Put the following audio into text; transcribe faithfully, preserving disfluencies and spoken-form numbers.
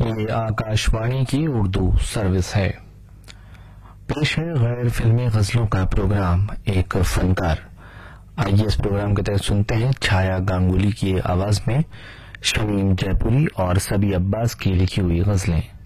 ये आकाशवाणी की उर्दू सर्विस है। पेश है गैर फिल्मी गजलों का प्रोग्राम एक फनकार। आइए इस प्रोग्राम के तहत सुनते हैं छाया गांगुली की आवाज में शमीम जयपुरी और सबी अब्बास की लिखी हुई गजलें।